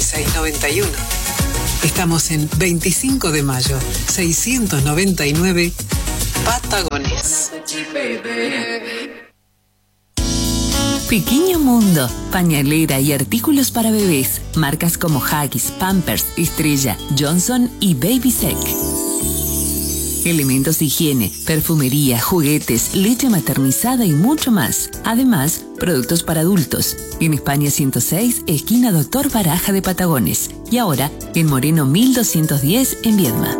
2691. Estamos en 25 de mayo, 699, Patagones. Pequeño Mundo, pañalera y artículos para bebés. Marcas como Huggies, Pampers, Estrella, Johnson y Baby Sec. Elementos de higiene, perfumería, juguetes, leche maternizada y mucho más. Además, productos para adultos. En España 106, esquina Doctor Baraja de Patagones. Y ahora, en Moreno 1210, en Viedma.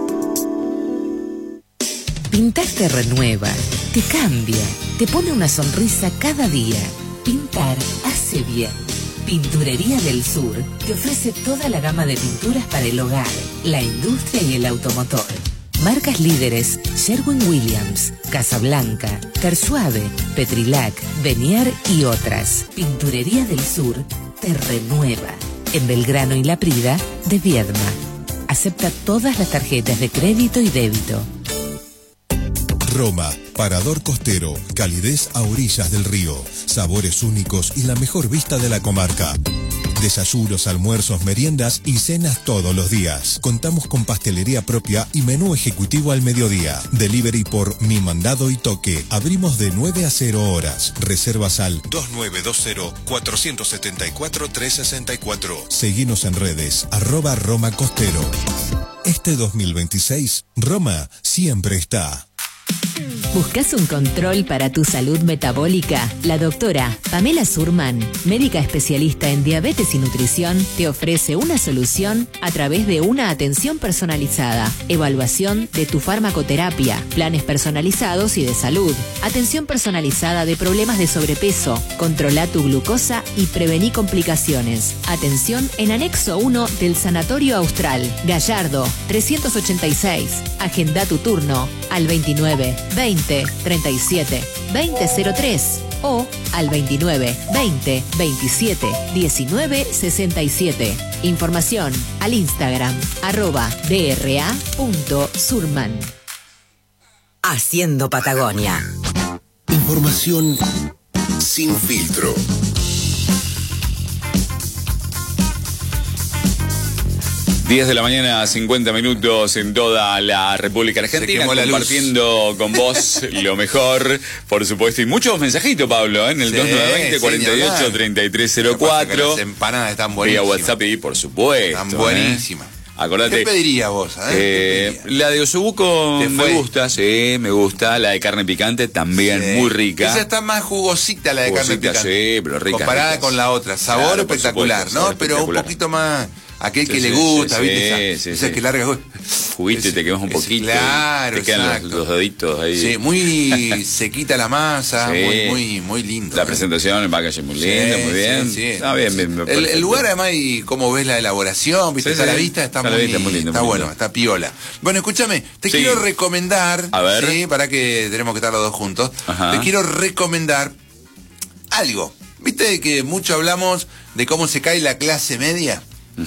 Pintar te renueva, te cambia, te pone una sonrisa cada día. Pintar hace bien. Pinturería del Sur te ofrece toda la gama de pinturas para el hogar, la industria y el automotor. Marcas líderes: Sherwin-Williams, Casablanca, Persuave, Petrilac, Venier y otras. Pinturería del Sur te renueva. En Belgrano y La Prida de Viedma. Acepta todas las tarjetas de crédito y débito. Roma, parador costero, calidez a orillas del río, sabores únicos y la mejor vista de la comarca. Desayunos, almuerzos, meriendas y cenas todos los días. Contamos con pastelería propia y menú ejecutivo al mediodía. Delivery por Mi Mandado y Toque. Abrimos de 9 a 0 horas. Reservas al 2920-474-364. Seguinos en redes, @Roma Costero. Este 2026, Roma siempre está. ¿Buscas un control para tu salud metabólica? La doctora Pamela Surman, médica especialista en diabetes y nutrición, te ofrece una solución a través de una atención personalizada, evaluación de tu farmacoterapia, planes personalizados y de salud, atención personalizada de problemas de sobrepeso, controla tu glucosa y prevení complicaciones. Atención en anexo 1 del Sanatorio Austral, Gallardo, 386. Agenda tu turno al 29 20 37 2003 o al 29 20 27 19 67. Información al Instagram @dra.surman. Haciendo Patagonia. Información sin filtro. 10 de la mañana, 50 minutos en toda la República Argentina, compartiendo con vos lo mejor, por supuesto, y muchos mensajitos, Pablo, en el 2920-48-3304. Las empanadas están buenísimas. Vía WhatsApp y por supuesto. Están buenísimas. Acordate. ¿Qué pedirías vos? La de osobuco me gusta, sí, me gusta. La de carne picante también, muy rica. Esa está más jugosita, la de carne picante. Sí, pero rica. Comparada con la otra. Sabor espectacular, ¿no? Pero espectacular. Un poquito más... Aquel que le gusta, ¿viste? Esa que larga... Juguito y te quemas un poquito. Claro, te quedan los deditos ahí. Sí, muy sequita la masa, muy lindo. La presentación, el packaging muy lindo, muy bien. Sí. Está bien. El lugar, además, y cómo ves la elaboración, ¿viste? Está a la vista, está muy lindo. Está bueno, está piola. Bueno, escúchame, te quiero recomendar... A ver. Sí, para que tenemos que estar los dos juntos. Ajá. Te quiero recomendar algo. ¿Viste que mucho hablamos de cómo se cae la clase media?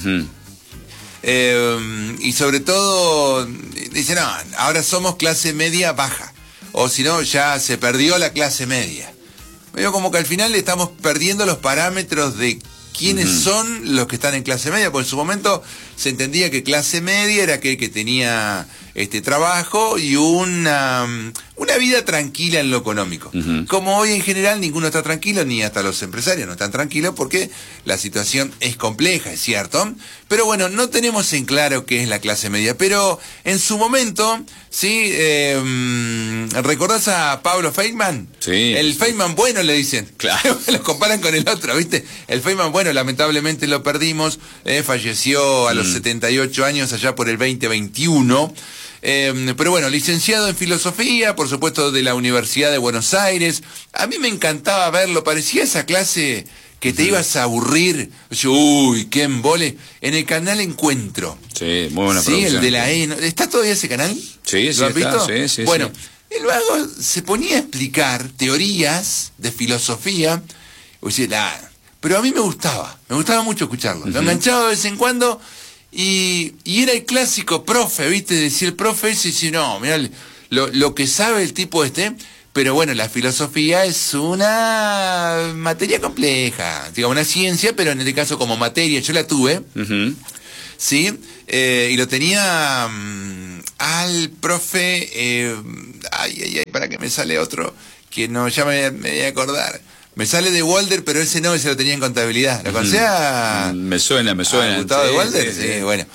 Y sobre todo dicen, no, ahora somos clase media baja, o si no ya se perdió la clase media. Veo como que al final estamos perdiendo los parámetros de quiénes son los que están en clase media, porque en su momento se entendía que clase media era aquel que tenía trabajo y una vida tranquila en lo económico. Como hoy en general ninguno está tranquilo, ni hasta los empresarios no están tranquilos, porque la situación es compleja, es cierto. Pero bueno, no tenemos en claro qué es la clase media. Pero en su momento, ¿sí? ¿Recordás a Pablo Feynman? Sí. El Feynman bueno, le dicen. Claro. Lo comparan con el otro, ¿viste? El Feynman bueno, lamentablemente lo perdimos. Falleció a los 78 años, allá por el 2021. Pero bueno, licenciado en filosofía, por supuesto de la Universidad de Buenos Aires. A mí me encantaba verlo, parecía esa clase que te ibas a aburrir. Uy, qué embole. En el canal Encuentro. Sí, muy buena producción. Sí, el de la E. ¿Está todavía ese canal? Sí, ¿Lo has visto? Sí. Bueno, el vago se ponía a explicar teorías de filosofía. Pero a mí me gustaba mucho escucharlo. Lo enganchaba de vez en cuando. Y era el clásico profe, ¿viste? Decía el profe ese, dice, no, mirá lo que sabe el tipo Pero bueno, la filosofía es una materia compleja, digamos, una ciencia, pero en este caso como materia, yo la tuve, ¿sí? Y lo tenía al profe, para que me sale otro, que no, ya me voy a acordar. Me sale de Walder, pero ese no, ese lo tenía en contabilidad. ¿Lo conocía? Me suena. ¿Gustavo de Walder? Sí, bueno.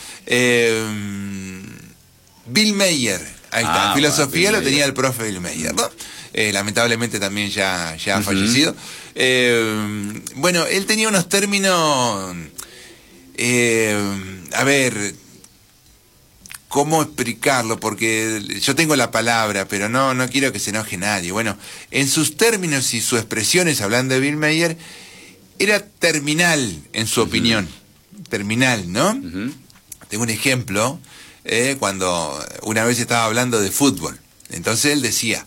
Bill Meyer, ahí está. Filosofía lo tenía el profe Bill Meyer, ¿no? Lamentablemente también ya ha fallecido. Bueno, él tenía unos términos, a ver, ¿cómo explicarlo? Porque yo tengo la palabra, pero no quiero que se enoje nadie. Bueno, en sus términos y sus expresiones, hablando de Bill Meyer, era terminal en su opinión. Terminal, ¿no? Tengo un ejemplo, cuando una vez estaba hablando de fútbol. Entonces él decía,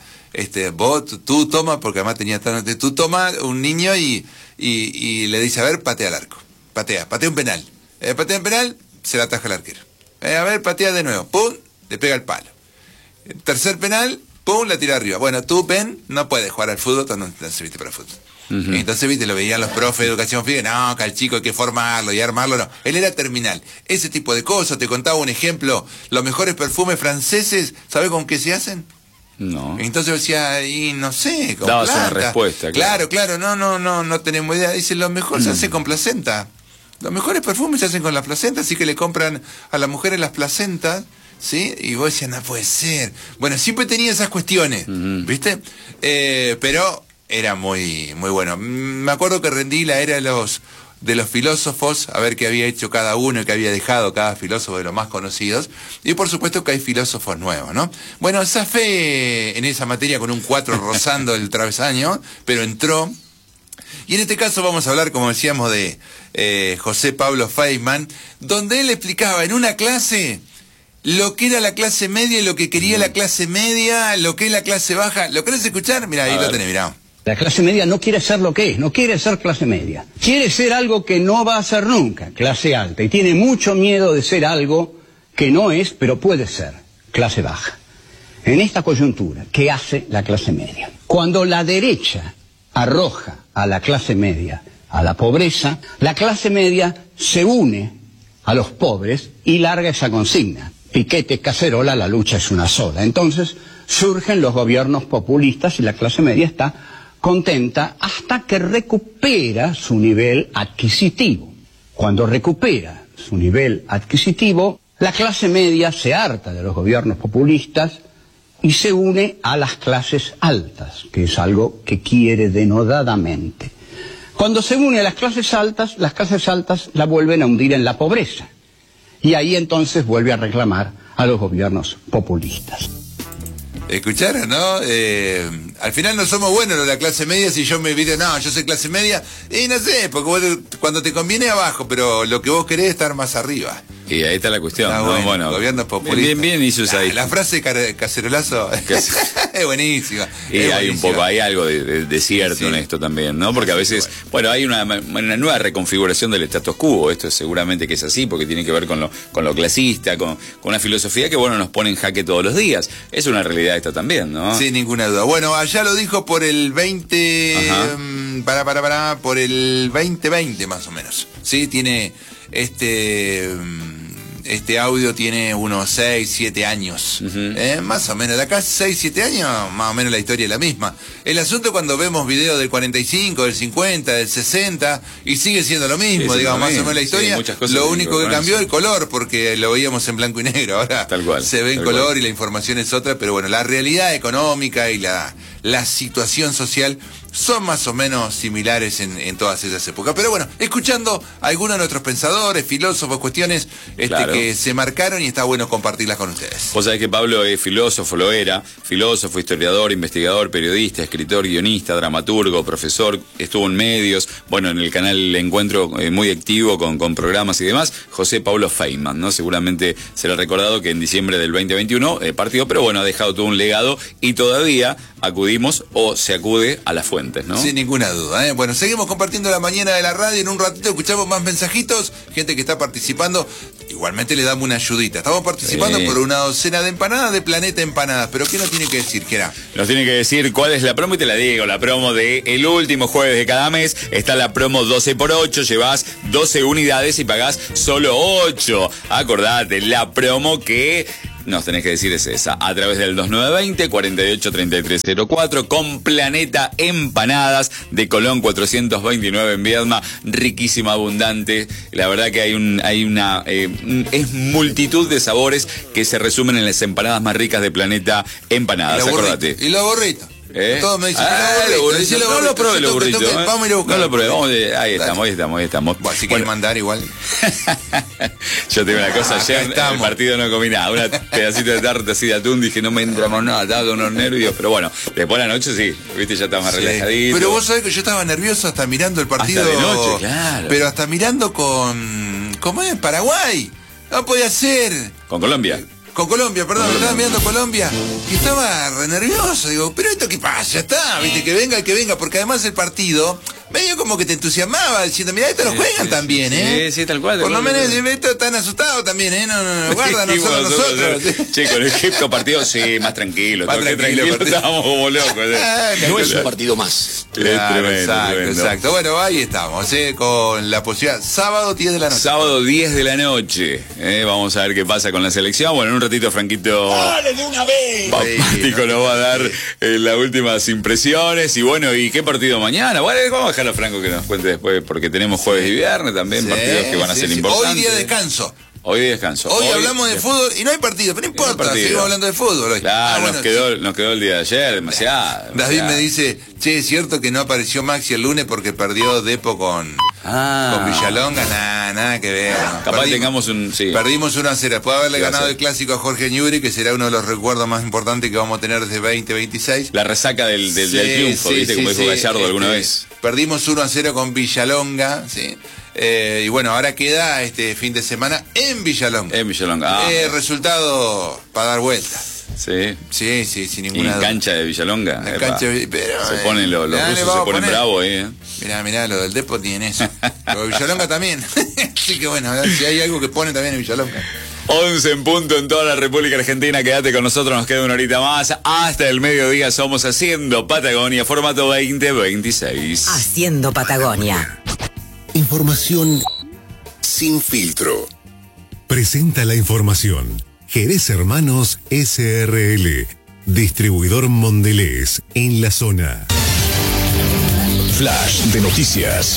tú toma, porque además tenía tú toma un niño y le dice, a ver, patea al arco. Patea un penal. Patea un penal, se la ataja el arquero. A ver, patea de nuevo. Pum, le pega el palo. Tercer penal, pum, la tira arriba. Bueno, tú, Ben, no puedes jugar al fútbol, tú no serviste para fútbol. Entonces, viste, lo veían los profes de educación física, no, que al chico hay que formarlo y armarlo, no. Él era terminal. Ese tipo de cosas, te contaba un ejemplo, los mejores perfumes franceses, ¿sabes con qué se hacen? No. Entonces decía, y no sé, con dabas planta. Una respuesta. Claro, no tenemos idea. Dice, lo mejor se hace con placenta. Los mejores perfumes se hacen con la placenta, así que le compran a las mujeres las placentas, ¿sí? Y vos decías, no puede ser. Bueno, siempre tenía esas cuestiones, ¿viste? Pero era muy bueno. Me acuerdo que rendí la era de los filósofos, a ver qué había hecho cada uno y qué había dejado cada filósofo de los más conocidos. Y por supuesto que hay filósofos nuevos, ¿no? Bueno, zafé en esa materia con un 4 rozando el travesaño, pero entró. Y en este caso vamos a hablar, como decíamos, de José Pablo Feynman, donde él explicaba en una clase lo que era la clase media y lo que quería la clase media, lo que es la clase baja. ¿Lo querés escuchar? Mirá, ahí lo tenés, mirá. La clase media no quiere ser lo que es, no quiere ser clase media. Quiere ser algo que no va a ser nunca, clase alta. Y tiene mucho miedo de ser algo que no es, pero puede ser, clase baja. En esta coyuntura, ¿qué hace la clase media? Cuando la derecha arroja a la clase media a la pobreza, la clase media se une a los pobres y larga esa consigna. Piquete, cacerola, la lucha es una sola. Entonces surgen los gobiernos populistas y la clase media está contenta hasta que recupera su nivel adquisitivo. Cuando recupera su nivel adquisitivo, la clase media se harta de los gobiernos populistas y se une a las clases altas, que es algo que quiere denodadamente. Cuando se une a las clases altas la vuelven a hundir en la pobreza. Y ahí entonces vuelve a reclamar a los gobiernos populistas. ¿Escucharon, no? Al final no somos buenos los de la clase media. Si yo me digo, no, yo soy clase media, y no sé, porque vos, cuando te conviene abajo, pero lo que vos querés es estar más arriba. Y ahí está la cuestión, ¿no? Bueno, gobiernos populistas. Bien hizo ahí. La frase cacerolazo es buenísima. Y hay un poco, hay algo de cierto en esto también, ¿no? Porque a veces, bueno, hay una nueva reconfiguración del status quo. Esto es seguramente que es así, porque tiene que ver con lo clasista, con una filosofía que, bueno, nos pone en jaque todos los días. Es una realidad esta también, ¿no? Sin ninguna duda. Bueno, allá lo dijo por el 20... por el 2020 más o menos. Sí, tiene este audio tiene unos 6, 7 años, más o menos, de acá 6, 7 años, más o menos la historia es la misma. El asunto cuando vemos videos del 45, del 50, del 60, y sigue siendo lo mismo, digamos, más o menos la historia, lo único que cambió es el color, porque lo veíamos en blanco y negro, ahora se ve en color y la información es otra, pero bueno, la realidad económica y la situación social son más o menos similares en todas esas épocas. Pero bueno, escuchando a algunos de nuestros pensadores, filósofos, cuestiones que se marcaron y está bueno compartirlas con ustedes. Vos sabés que Pablo es filósofo, lo era, filósofo, historiador, investigador, periodista, escritor, guionista, dramaturgo, profesor, estuvo en medios, bueno, en el canal Encuentro muy activo con programas y demás, José Pablo Feynman, ¿no? Seguramente será recordado que en diciembre del 2021 partió, pero bueno, ha dejado todo un legado y todavía acudimos acudimos o se acude a las fuentes, ¿no? Sin ninguna duda, ¿eh? Bueno, seguimos compartiendo la mañana de la radio. En un ratito escuchamos más mensajitos, gente que está participando. Igualmente le damos una ayudita. Estamos participando por una docena de empanadas de Planeta Empanadas. ¿Pero qué nos tiene que decir, Gerard? Nos tiene que decir cuál es la promo y te la digo. La promo de el último jueves de cada mes. Está la promo 12x8. Llevas 12 unidades y pagás solo 8. Acordate, la promo que nos tenés que decir es esa. A través del 2920-483304 con Planeta Empanadas de Colón 429 en Viedma. Riquísima, abundante. La verdad que es multitud de sabores que se resumen en las empanadas más ricas de Planeta Empanadas. Acordate. Y los burritos. Todos me dicen, no lo pruebe los burritos. Vamos a ir a buscar. No lo pruebe. Ahí estamos. Bueno, si quieres mandar igual. Yo te digo una cosa, ayer en el partido no comí nada. Un pedacito de tarta así de atún, dije, no me entramos nada, estaba con unos nervios. Pero bueno, después de la noche sí, viste, ya estaba más relajadito. Pero vos sabés que yo estaba nervioso hasta mirando el partido. Hasta de noche, claro. Pero hasta mirando ¿cómo es? Paraguay. No podía ser. Con Colombia. Con Colombia, perdón, estaba mirando Colombia y estaba re nervioso. Digo, pero esto qué pasa, ya está, viste, que venga, porque además el partido medio como que te entusiasmaba diciendo, mira, esto lo juegan también, ¿eh? Sí, tal cual. Por lo menos estos están asustados también, ¿eh? No, guarda, no solo nosotros. Che, con el Egipto partido, sí, más tranquilo. Más tranquilo, estábamos como locos. No es un partido más. Claro, exacto. Bueno, ahí estamos, con la posibilidad. Sábado 10 de la noche. Sábado 10 de la noche. Vamos a ver qué pasa con la selección. Bueno, en un ratito Franquito ¡dale de una vez! Papático nos va a dar las últimas impresiones. Y bueno, ¿y qué partido mañana? Bueno, vamos a dejar a Franco que nos cuente después, porque tenemos jueves y viernes también, partidos que van a ser importantes. Hoy día de descanso. Hoy hablamos de fútbol y no hay partido, pero no importa, seguimos hablando de fútbol hoy. Claro, nos quedó el día de ayer, demasiado. David me dice, che, es cierto que no apareció Maxi el lunes porque perdió Depo con Villalonga. Nada que ver. Capaz tengamos Perdimos 1-0. Puede haberle ganado el clásico a Jorge Newbery, que será uno de los recuerdos más importantes que vamos a tener desde 2026. La resaca del triunfo, ¿viste? Como dijo Gallardo alguna vez. Perdimos 1-0 con Villalonga, sí. Y bueno, ahora queda este fin de semana en Villalonga. Resultado para dar vuelta. Sí, sin ninguna duda. Cancha de Villalonga. Pero, se ponen los rusos se ponen bravos ahí. Mirá, lo del Depo tiene eso. Lo de Villalonga también. Así que bueno, si hay algo que pone también en Villalonga. 11 en punto en toda la República Argentina. Quédate con nosotros, nos queda una horita más. Hasta el mediodía somos Haciendo Patagonia, formato 2026. Haciendo Patagonia. Información sin filtro. Presenta la información. Jerez Hermanos SRL. Distribuidor Mondelez en la zona. Flash de noticias.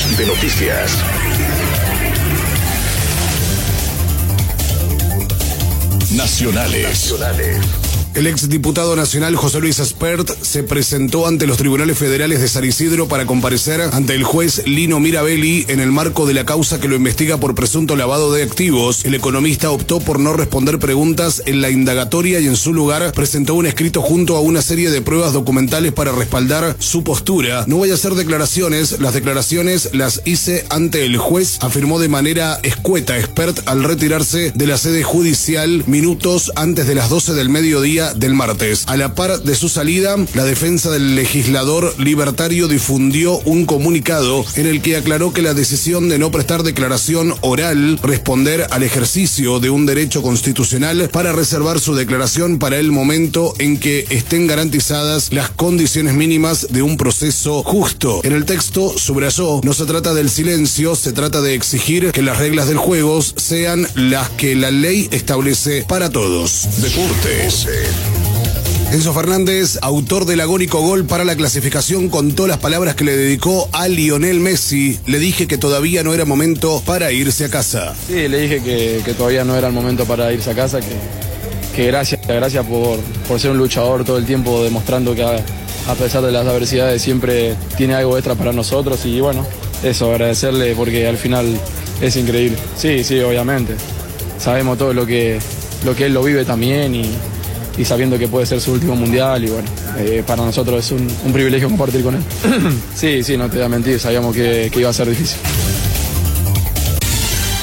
Nacionales. El exdiputado nacional José Luis Aspert se presentó ante los tribunales federales de San Isidro para comparecer ante el juez Lino Mirabelli en el marco de la causa que lo investiga por presunto lavado de activos. El economista optó por no responder preguntas en la indagatoria y en su lugar presentó un escrito junto a una serie de pruebas documentales para respaldar su postura. No voy a hacer declaraciones, las declaraciones las hice ante el juez, afirmó de manera escueta Aspert al retirarse de la sede judicial minutos antes de las 12 del mediodía del martes. A la par de su salida, la defensa del legislador libertario difundió un comunicado en el que aclaró que la decisión de no prestar declaración oral, responder al ejercicio de un derecho constitucional para reservar su declaración para el momento en que estén garantizadas las condiciones mínimas de un proceso justo. En el texto subrayó, no se trata del silencio, se trata de exigir que las reglas del juego sean las que la ley establece para todos. Deportes. Enzo Fernández, autor del agónico gol para la clasificación, contó las palabras que le dedicó a Lionel Messi. Le dije que todavía no era momento para irse a casa. Sí, le dije que todavía no era el momento para irse a casa, que gracias por ser un luchador todo el tiempo, demostrando que a pesar de las adversidades siempre tiene algo extra para nosotros. Y bueno, eso, agradecerle porque al final es increíble. Sí, obviamente. Sabemos todo lo que él lo vive también y sabiendo que puede ser su último mundial y bueno, para nosotros es un privilegio compartir con él. Sí, no te voy a mentir, sabíamos que iba a ser difícil.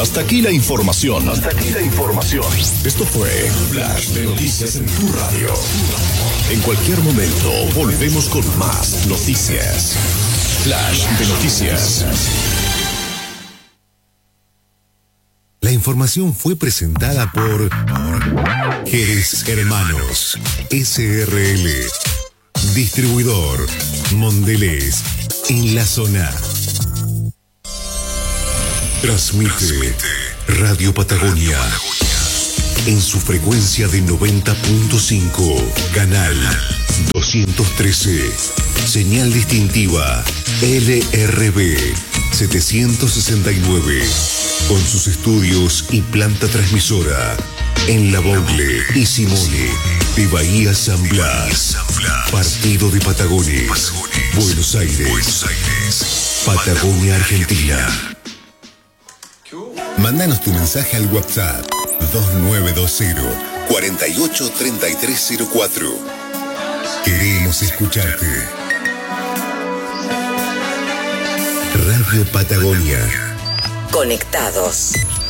Hasta aquí la información. Esto fue Flash de Noticias en tu radio. En cualquier momento volvemos con más noticias. Flash de Noticias. La información fue presentada por Jerez Hermanos SRL, distribuidor Mondelez en la zona. Transmite Radio Patagonia en su frecuencia de 90.5, canal 213, señal distintiva LRB 769, con sus estudios y planta transmisora en La Bogle y Simone de Bahía San Blas, Partido de Patagones, Buenos Aires, Patagonia, Argentina. Mándanos tu mensaje al WhatsApp 2920-483304. Queremos escucharte. Radio Patagonia. Conectados.